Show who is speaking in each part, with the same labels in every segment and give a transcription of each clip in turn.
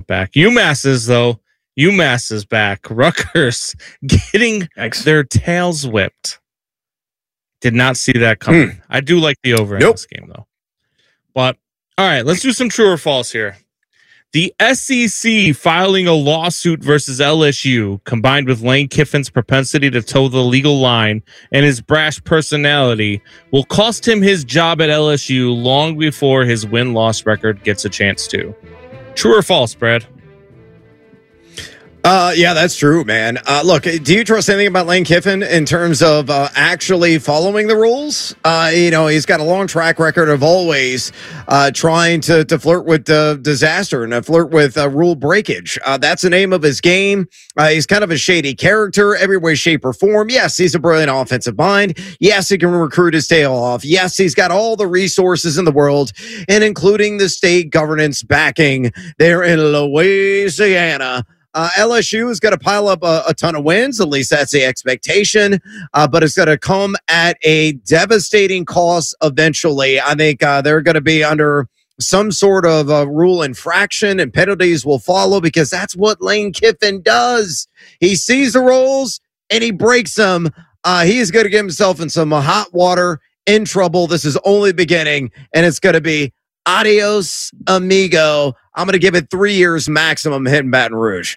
Speaker 1: back. UMass is back. Rutgers getting their tails whipped. Did not see that coming. I do like the over in this game, though. But, all right, let's do some true or false here. The SEC filing a lawsuit versus LSU, combined with Lane Kiffin's propensity to toe the legal line and his brash personality, will cost him his job at LSU long before his win-loss record gets a chance to. True or false, Brad?
Speaker 2: Yeah, that's true, man. Look, do you trust anything about Lane Kiffin in terms of actually following the rules? He's got a long track record of always trying to flirt with disaster and flirt with rule breakage. That's the name of his game. He's kind of a shady character every way, shape, or form. Yes, he's a brilliant offensive mind. Yes, he can recruit his tail off. Yes, he's got all the resources in the world, and including the state governance backing there in Louisiana. LSU is going to pile up a ton of wins. At least that's the expectation. But it's going to come at a devastating cost eventually. I think they're going to be under some sort of rule infraction, and penalties will follow because that's what Lane Kiffin does. He sees the rules and he breaks them. He is going to get himself in some hot water, in trouble. This is only beginning, and it's going to be adios, amigo. I'm going to give it 3 years maximum hitting Baton Rouge.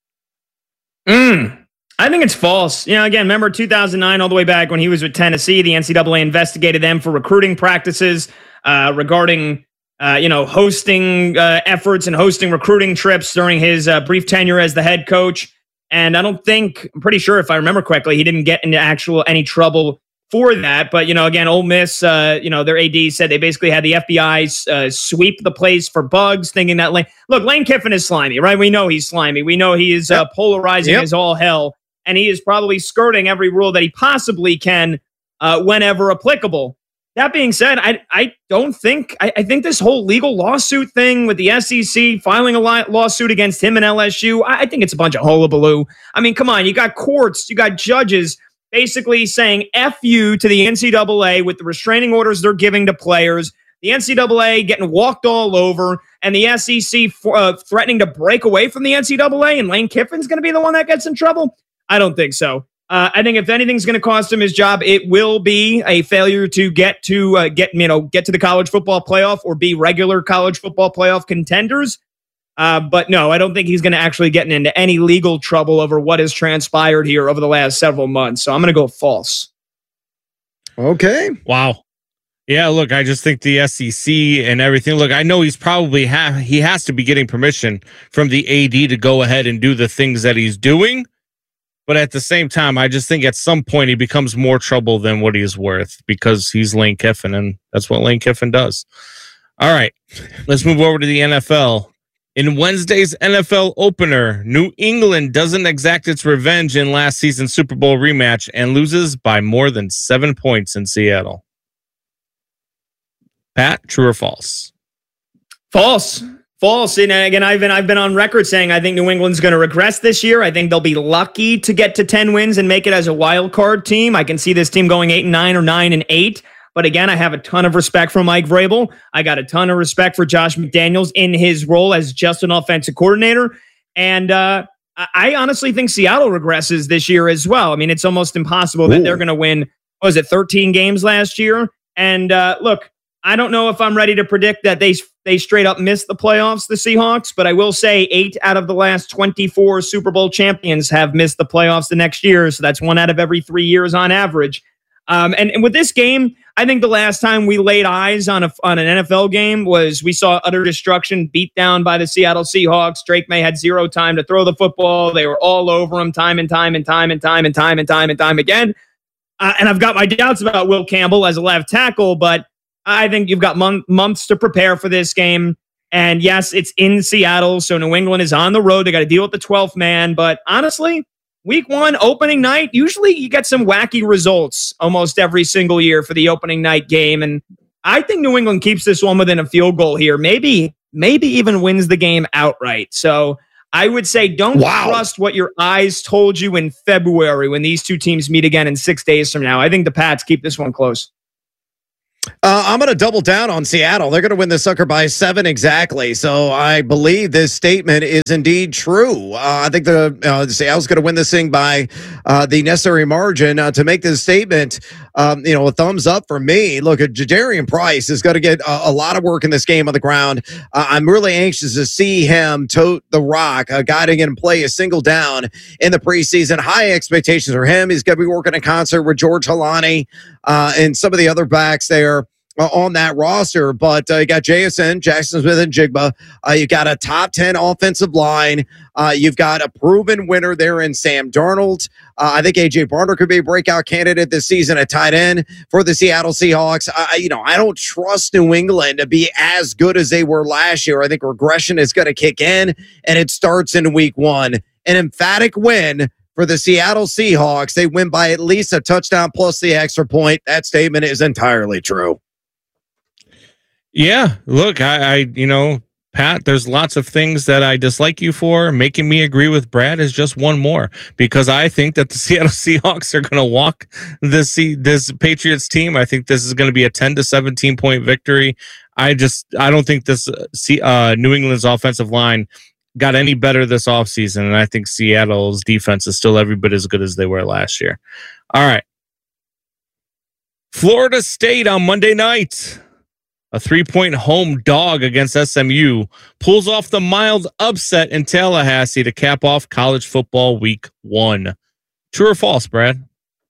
Speaker 3: I think it's false. Again, remember 2009, all the way back when he was with Tennessee, the NCAA investigated them for recruiting practices regarding, hosting efforts and hosting recruiting trips during his brief tenure as the head coach. And I'm pretty sure if I remember correctly, he didn't get into any trouble for that. But, again, Ole Miss, their AD said they basically had the FBI sweep the place for bugs, thinking that Lane Kiffin is slimy, right? We know he's slimy. We know he is polarizing as all hell, and he is probably skirting every rule that he possibly can whenever applicable. That being said, I think this whole legal lawsuit thing with the SEC filing a lawsuit against him and LSU, I think it's a bunch of hullabaloo. I mean, come on, you got courts, you got judges basically saying F you to the NCAA with the restraining orders they're giving to players, the NCAA getting walked all over, and the SEC threatening to break away from the NCAA, and Lane Kiffin's going to be the one that gets in trouble? I don't think so. I think if anything's going to cost him his job, it will be a failure to get to the college football playoff or be regular college football playoff contenders. But no, I don't think he's going to actually get into any legal trouble over what has transpired here over the last several months. So I'm going to go false.
Speaker 2: Okay.
Speaker 1: Wow. Yeah, look, I just think the SEC and everything. Look, I know he's probably he has to be getting permission from the AD to go ahead and do the things that he's doing. But at the same time, I just think at some point he becomes more trouble than what he's worth because he's Lane Kiffin, and that's what Lane Kiffin does. All right, let's move over to the NFL. In Wednesday's NFL opener, New England doesn't exact its revenge in last season's Super Bowl rematch and loses by more than 7 points in Seattle. Pat, true or false?
Speaker 3: False. False. And again, I've been on record saying I think New England's going to regress this year. I think they'll be lucky to get to 10 wins and make it as a wild card team. I can see this team going 8-9 or 9-8. But again, I have a ton of respect for Mike Vrabel. I got a ton of respect for Josh McDaniels in his role as just an offensive coordinator. And I honestly think Seattle regresses this year as well. I mean, it's almost impossible that they're going to win, 13 games last year? And look, I don't know if I'm ready to predict that they straight up missed the playoffs, the Seahawks, but I will say 8 out of the last 24 Super Bowl champions have missed the playoffs the next year. So that's 1 out of every 3 years on average. And with this game, I think the last time we laid eyes on an NFL game was we saw utter destruction, beat down by the Seattle Seahawks. Drake May had 0 time to throw the football. They were all over him time and time again. And I've got my doubts about Will Campbell as a left tackle, but I think you've got months to prepare for this game. And yes, it's in Seattle, so New England is on the road. They got to deal with the 12th man. But honestly, week 1, opening night, usually you get some wacky results almost every single year for the opening night game. And I think New England keeps this one within a field goal here. Maybe even wins the game outright. So I would say don't trust what your eyes told you in February when these two teams meet again in 6 days from now. I think the Pats keep this one close.
Speaker 2: I'm going to double down on Seattle. They're going to win the sucker by 7 exactly. So I believe this statement is indeed true. I think Seattle's going to win this thing by the necessary margin to make this statement. A thumbs up for me. Look, Jadarian Price is going to get a lot of work in this game on the ground. I'm really anxious to see him tote the rock, a guy to get him play a single down in the preseason. High expectations for him. He's going to be working in concert with George Halani and some of the other backs there on that roster. But you got JSN, Jackson Smith, and Jigba. You got a top 10 offensive line. You've got a proven winner there in Sam Darnold. I think A.J. Barner could be a breakout candidate this season at tight end for the Seattle Seahawks. I don't trust New England to be as good as they were last year. I think regression is going to kick in, and it starts in week 1. An emphatic win for the Seattle Seahawks. They win by at least a touchdown plus the extra point. That statement is entirely true.
Speaker 1: Yeah, look, Pat, there's lots of things that I dislike you for. Making me agree with Brad is just one more, because I think that the Seattle Seahawks are going to walk this Patriots team. I think this is going to be a 10 to 17 point victory. I don't think this New England's offensive line got any better this offseason, and I think Seattle's defense is still every bit as good as they were last year. All right. Florida State on Monday night. A 3-point home dog against SMU pulls off the mild upset in Tallahassee to cap off college football week 1. True or false, Brad?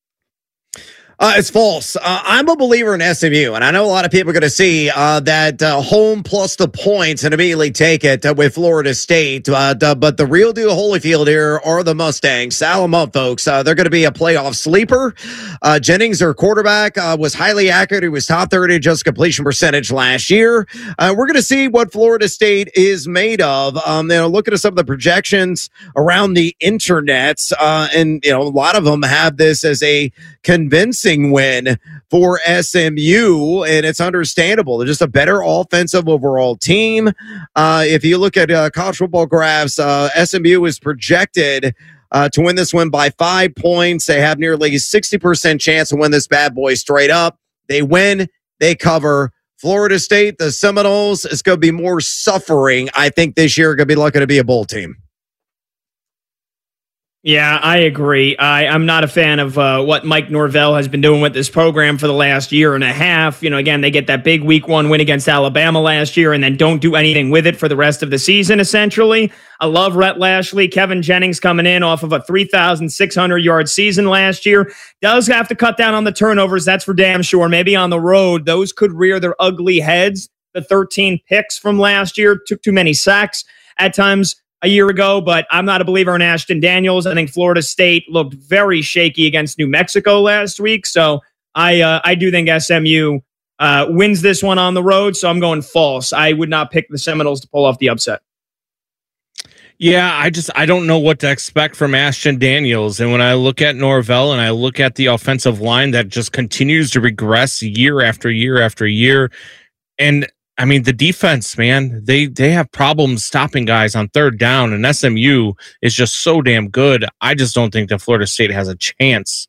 Speaker 2: It's false. I'm a believer in SMU, and I know a lot of people are going to see that home plus the points and immediately take it with Florida State. But the real deal Holyfield here are the Mustangs. Sal them up, folks. They're going to be a playoff sleeper. Jennings, their quarterback, was highly accurate. He was top 30 adjusted completion percentage last year. We're going to see what Florida State is made of. Looking at some of the projections around the internet, and a lot of them have this as a convincing win for SMU, and it's understandable. They're just a better offensive overall team. If you look at college football graphs, SMU is projected to win this one by 5 points. They have nearly 60% chance to win this bad boy straight up. They win, they cover. Florida State, the Seminoles, it's going to be more suffering. I think this year going to be lucky to be a bowl team.
Speaker 3: Yeah, I agree. I'm not a fan of what Mike Norvell has been doing with this program for the last year and a half. Again, they get that big week 1 win against Alabama last year and then don't do anything with it for the rest of the season, essentially. I love Rhett Lashley. Kevin Jennings coming in off of a 3,600-yard season last year. Does have to cut down on the turnovers, that's for damn sure. Maybe on the road, those could rear their ugly heads. The 13 picks from last year, took too many sacks at times a year ago, but I'm not a believer in Ashton Daniels. I think Florida State looked very shaky against New Mexico last week, so I do think SMU wins this one on the road, so I'm going false. I would not pick the Seminoles to pull off the upset.
Speaker 1: Yeah, I don't know what to expect from Ashton Daniels, and when I look at Norvell and I look at the offensive line that just continues to regress year after year after year, and I mean, the defense, man, they have problems stopping guys on third down, and SMU is just so damn good. I just don't think that Florida State has a chance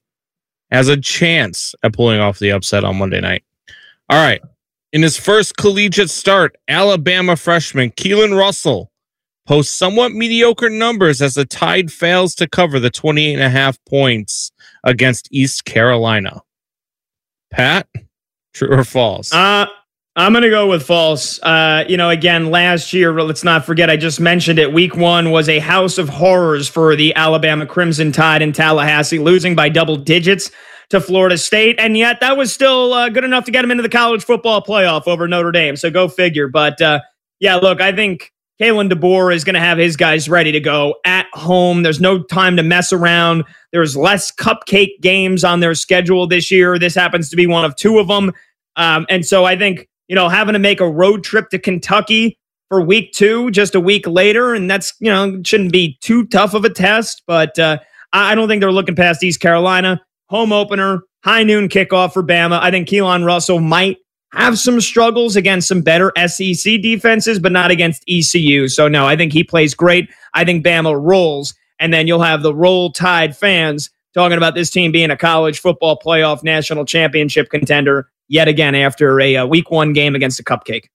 Speaker 1: at pulling off the upset on Monday night. All right. In his first collegiate start, Alabama freshman Keelan Russell posts somewhat mediocre numbers as the Tide fails to cover the 28.5 points against East Carolina. Pat, true or false?
Speaker 3: I'm going to go with false. Again, last year, let's not forget, I just mentioned it, week 1 was a house of horrors for the Alabama Crimson Tide in Tallahassee, losing by double digits to Florida State, and yet that was still good enough to get them into the college football playoff over Notre Dame, so go figure. But, look, I think Kalen DeBoer is going to have his guys ready to go at home. There's no time to mess around. There's less cupcake games on their schedule this year. This happens to be one of 2 of them, and so I think having to make a road trip to Kentucky for week 2, just a week later, and that's, shouldn't be too tough of a test, but I don't think they're looking past East Carolina. Home opener, high noon kickoff for Bama. I think Keelan Russell might have some struggles against some better SEC defenses, but not against ECU. So no, I think he plays great. I think Bama rolls, and then you'll have the Roll Tide fans talking about this team being a college football playoff national championship contender yet again after a week 1 game against a cupcake.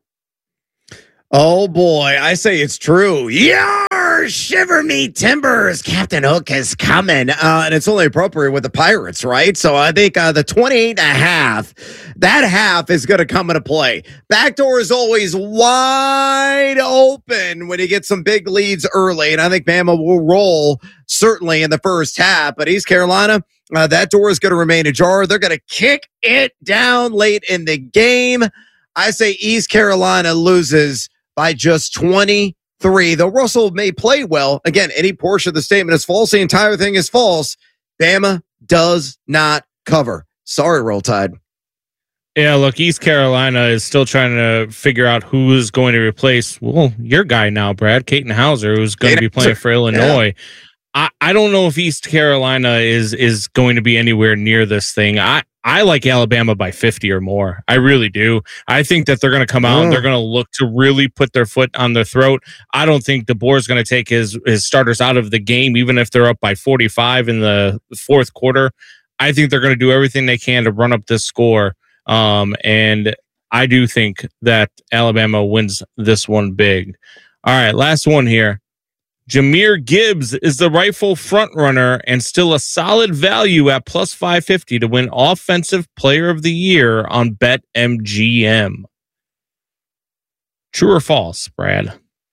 Speaker 2: Oh boy, I say it's true. Yar, shiver me timbers. Captain Hook is coming. And it's only appropriate with the Pirates, right? So I think the 28.5, that half is going to come into play. Backdoor is always wide open when you get some big leads early. And I think Bama will roll certainly in the first half. But East Carolina, that door is going to remain ajar. They're going to kick it down late in the game. I say East Carolina loses by just 23. Though Russell may play well. Again, any portion of the statement is false. The entire thing is false. Bama does not cover. Sorry, Roll Tide.
Speaker 1: Yeah, look, East Carolina is still trying to figure out who is going to replace, well, your guy now, Brad, Caden Hauser, who's going to be playing for Illinois. Yeah. I don't know if East Carolina is going to be anywhere near this thing. I like Alabama by 50 or more. I really do. I think that they're going to come out and they're going to look to really put their foot on their throat. I don't think DeBoer is going to take his starters out of the game, even if they're up by 45 in the fourth quarter. I think they're going to do everything they can to run up this score. And I do think that Alabama wins this one big. All right, last one here. Jahmyr Gibbs is the rightful front runner and still a solid value at plus 550 to win Offensive Player of the Year on BetMGM. True or false, Brad?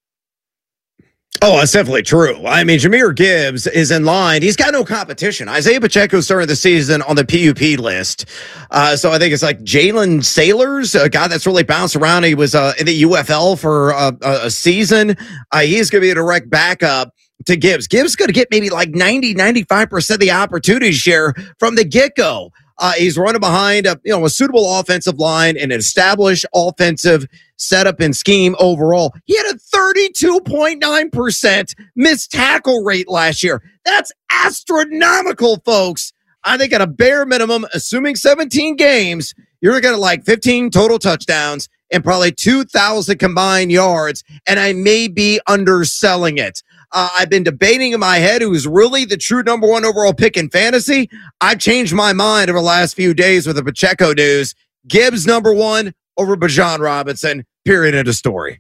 Speaker 2: Oh, that's definitely true. I mean, Jahmyr Gibbs is in line. He's got no competition. Isaiah Pacheco started the season on the PUP list. So I think it's like Jalen Sailors, a guy that's really bounced around. He was in the UFL for a season. He's going to be a direct backup to Gibbs. Gibbs is going to get maybe like 90-95% of the opportunity share from the get-go. He's running behind a suitable offensive line and an established offensive setup and scheme overall. He had a 32.9% missed tackle rate last year. That's astronomical, folks. I think at a bare minimum, assuming 17 games, you're looking at like 15 total touchdowns and probably 2,000 combined yards. And I may be underselling it. I've been debating in my head who's really the true number 1 overall pick in fantasy. I've changed my mind over the last few days with the Pacheco news. Gibbs number 1 over Bijan Robinson, period, end of story.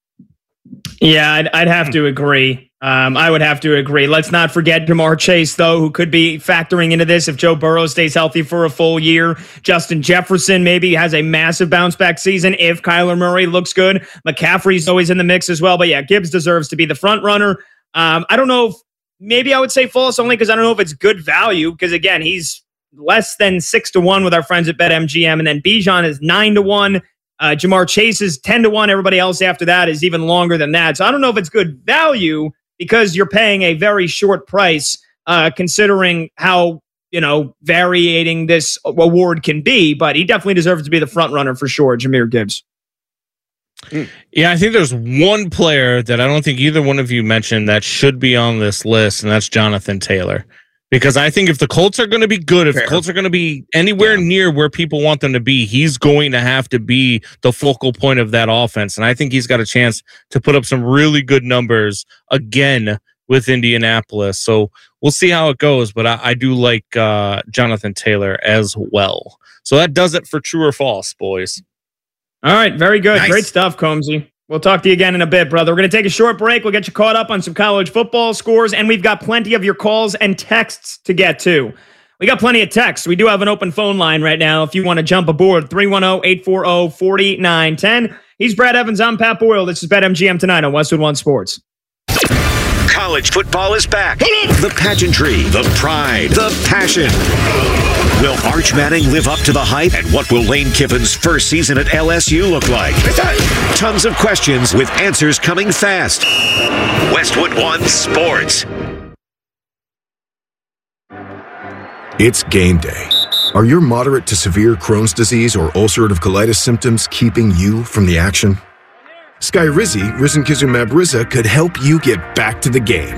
Speaker 3: Yeah, I'd have to agree. I would have to agree. Let's not forget Jamar Chase, though, who could be factoring into this if Joe Burrow stays healthy for a full year. Justin Jefferson maybe has a massive bounce-back season if Kyler Murray looks good. McCaffrey's always in the mix as well. But yeah, Gibbs deserves to be the front runner. I don't know if maybe I would say false only because I don't know if it's good value because, again, he's less than 6-1 with our friends at BetMGM. And then Bijan is 9-1. Jamar Chase is 10-1. Everybody else after that is even longer than that. So I don't know if it's good value because you're paying a very short price considering how, varying this award can be. But he definitely deserves to be the front runner for sure, Jahmyr Gibbs.
Speaker 1: Yeah, I think there's one player that I don't think either one of you mentioned that should be on this list, and that's Jonathan Taylor. Because I think if the Colts are going to be good, if the Colts are going to be anywhere near where people want them to be, he's going to have to be the focal point of that offense. And I think he's got a chance to put up some really good numbers again with Indianapolis. So we'll see how it goes. But I do like Jonathan Taylor as well. So that does it for true or false, boys.
Speaker 3: All right, very good. Nice. Great stuff, Combsy. We'll talk to you again in a bit, brother. We're going to take a short break. We'll get you caught up on some college football scores, and we've got plenty of your calls and texts to get to. We got plenty of texts. We do have an open phone line right now if you want to jump aboard, 310-840-4910. He's Brad Evans. I'm Pat Boyle. This is BetMGM tonight on Westwood One Sports.
Speaker 4: College football is back. The pageantry, the pride, the passion. Will Arch Manning live up to the hype? And what will Lane Kiffin's first season at LSU look like? Tons of questions with answers coming fast. Westwood One Sports.
Speaker 5: It's game day. Are your moderate to severe Crohn's disease or ulcerative colitis symptoms keeping you from the action? Skyrizi, risankizumab Riza, could help you get back to the game.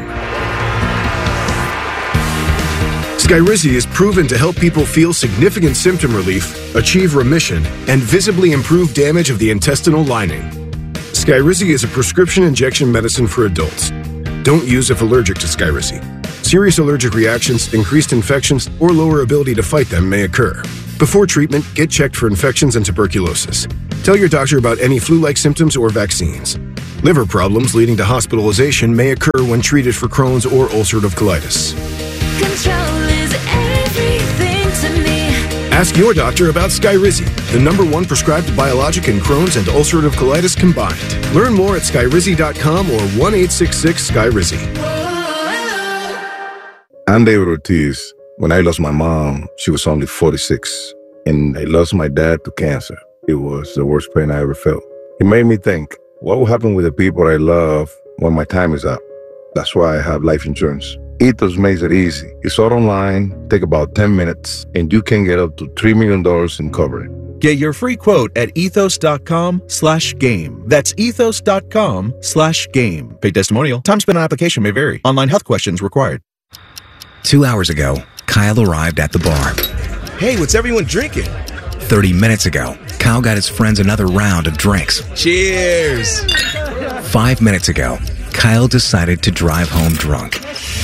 Speaker 5: Skyrizi is proven to help people feel significant symptom relief, achieve remission, and visibly improve damage of the intestinal lining. Skyrizi is a prescription injection medicine for adults. Don't use if allergic to Skyrizi. Serious allergic reactions, increased infections, or lower ability to fight them may occur. Before treatment, get checked for infections and tuberculosis. Tell your doctor about any flu-like symptoms or vaccines. Liver problems leading to hospitalization may occur when treated for Crohn's or ulcerative colitis.
Speaker 6: Control is everything to me.
Speaker 5: Ask your doctor about Skyrizi, the #1 prescribed biologic in Crohn's and ulcerative colitis combined. Learn more at skyrizi.com or 1-866-SKYRIZI.
Speaker 7: I'm David Ortiz. When I lost my mom, she was only 46, and I lost my dad to cancer. It was the worst pain I ever felt. It made me think, what will happen with the people I love when my time is up? That's why I have life insurance. Ethos makes it easy. It's all online, take about 10 minutes, and you can get up to $3 million in coverage.
Speaker 8: Get your free quote at ethos.com/game. That's ethos.com/game. Paid testimonial. Time spent on application may vary. Online health questions required.
Speaker 9: 2 hours ago, Kyle arrived at the bar.
Speaker 8: Hey, what's everyone drinking?
Speaker 9: 30 minutes ago, Kyle got his friends another round of drinks.
Speaker 8: Cheers!
Speaker 9: 5 minutes ago, Kyle decided to drive home drunk.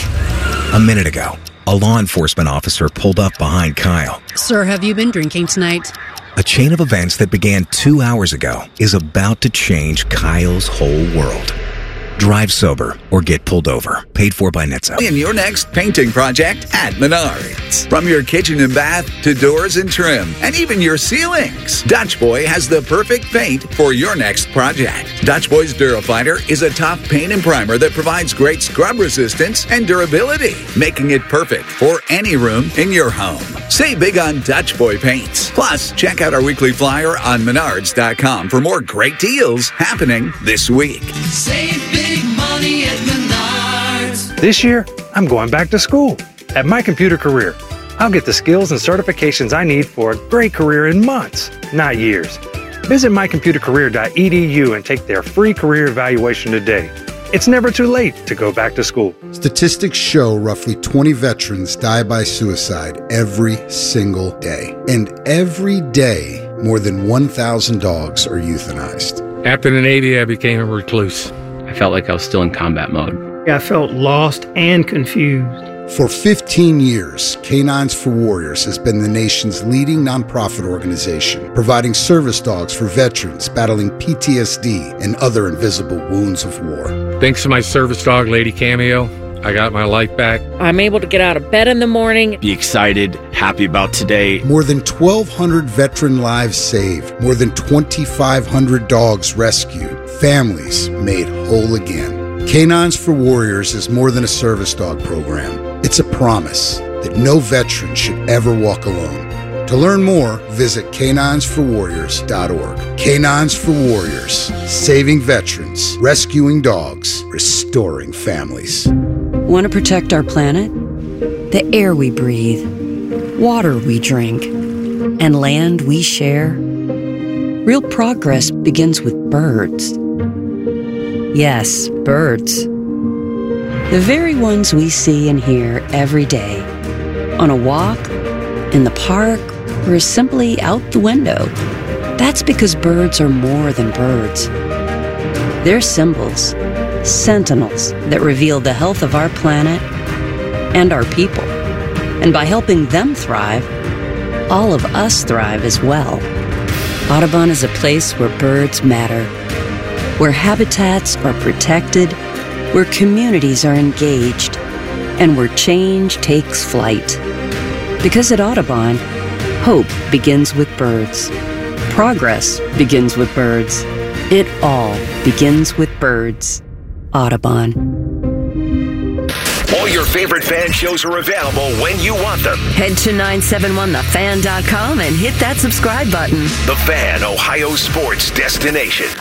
Speaker 9: A minute ago, a law enforcement officer pulled up behind Kyle.
Speaker 10: Sir, have you been drinking tonight?
Speaker 9: A chain of events that began 2 hours ago is about to change Kyle's whole world. Drive sober or get pulled over. Paid for by NHTSA.
Speaker 11: In your next painting project at Menards. From your kitchen and bath to doors and trim and even your ceilings, Dutch Boy has the perfect paint for your next project. Dutch Boy's Durafighter is a top paint and primer that provides great scrub resistance and durability, making it perfect for any room in your home. Save big on Dutch Boy paints. Plus, check out our weekly flyer on Menards.com for more great deals happening this week.
Speaker 6: Save big money at Menards.
Speaker 12: This year, I'm going back to school. At My Computer Career, I'll get the skills and certifications I need for a great career in months, not years. Visit mycomputercareer.edu and take their free career evaluation today. It's never too late to go back to school.
Speaker 13: Statistics show roughly 20 veterans die by suicide every single day. And every day, more than 1,000 dogs are euthanized.
Speaker 14: After the Navy, I became a recluse.
Speaker 15: I felt like I was still in combat mode.
Speaker 16: I felt lost and confused.
Speaker 13: For 15 years, Canines for Warriors has been the nation's leading nonprofit organization, providing service dogs for veterans battling PTSD and other invisible wounds of war.
Speaker 14: Thanks to my service dog, Lady Cameo, I got my life back.
Speaker 17: I'm able to get out of bed in the morning.
Speaker 18: Be excited, happy about today.
Speaker 13: More than 1,200 veteran lives saved. More than 2,500 dogs rescued. Families made whole again. Canines for Warriors is more than a service dog program. It's a promise that no veteran should ever walk alone. To learn more, visit caninesforwarriors.org. Canines for Warriors, saving veterans, rescuing dogs, restoring families.
Speaker 19: Want to protect our planet? The air we breathe, water we drink, and land we share? Real progress begins with birds. Yes, birds. The very ones we see and hear every day. On a walk, in the park, or simply out the window. That's because birds are more than birds. They're symbols, sentinels that reveal the health of our planet and our people. And by helping them thrive, all of us thrive as well. Audubon is a place where birds matter, where habitats are protected, where communities are engaged, and where change takes flight. Because at Audubon, hope begins with birds. Progress begins with birds. It all begins with birds. Audubon.
Speaker 4: All your favorite fan shows are available when you want them.
Speaker 19: Head to 971thefan.com and hit that subscribe button.
Speaker 4: The Fan, Ohio sports destination.